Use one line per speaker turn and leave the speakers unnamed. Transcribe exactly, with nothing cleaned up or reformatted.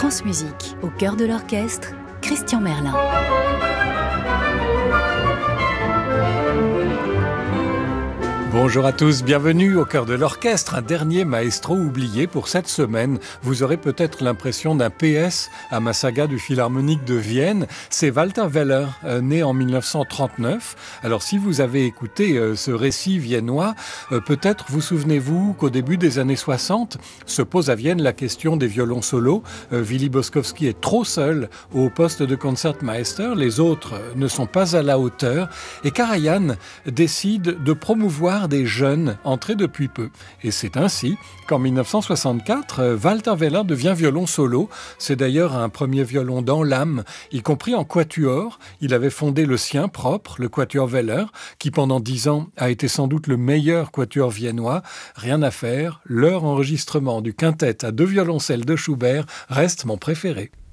France Musique, au cœur de l'orchestre, Christian Merlin.
Bonjour à tous, bienvenue au cœur de l'orchestre, un dernier maestro oublié pour cette semaine. Vous aurez peut-être l'impression d'un P S à ma saga du Philharmonique de Vienne. C'est Walter Weller, euh, né en mille neuf cent trente-neuf. Alors si vous avez écouté euh, ce récit viennois, euh, peut-être vous souvenez-vous qu'au début des années soixante, se pose à Vienne la question des violons solos. Euh, Willy Boskowski est trop seul au poste de Concertmeister, les autres euh, ne sont pas à la hauteur, et Karajan décide de promouvoir des jeunes entrés depuis peu. Et c'est ainsi qu'en mille neuf cent soixante-quatre, Walter Weller devient violon solo. C'est d'ailleurs un premier violon dans l'âme, y compris en quatuor. Il avait fondé le sien propre, le quatuor Weller, qui pendant dix ans a été sans doute le meilleur quatuor viennois. Rien à faire, leur enregistrement du quintet à deux violoncelles de Schubert reste mon préféré.